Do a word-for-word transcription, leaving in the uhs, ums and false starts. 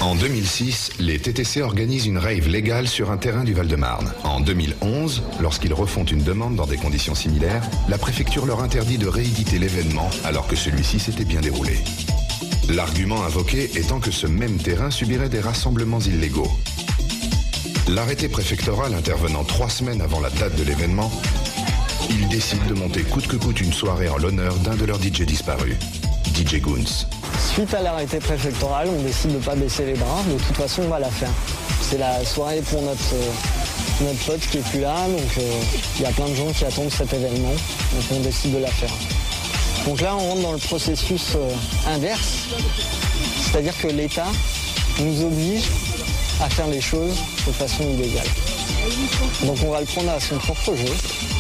En deux mille six, les T T C organisent une rave légale sur un terrain du Val-de-Marne. En deux mille onze, lorsqu'ils refont une demande dans des conditions similaires, la préfecture leur interdit de rééditer l'événement alors que celui-ci s'était bien déroulé. L'argument invoqué étant que ce même terrain subirait des rassemblements illégaux. L'arrêté préfectoral intervenant trois semaines avant la date de l'événement, ils décident de monter coûte que coûte une soirée en l'honneur d'un de leurs D J disparus, D J Goons. Suite à l'arrêté préfectoral, on décide de ne pas baisser les bras. De toute façon, on va la faire. C'est la soirée pour notre, euh, notre pote qui est plus là. Donc, il euh, y a plein de gens qui attendent cet événement. Donc, on décide de la faire. Donc là, on rentre dans le processus euh, inverse. C'est-à-dire que l'État nous oblige à faire les choses de façon illégale. Donc, on va le prendre à son propre jeu.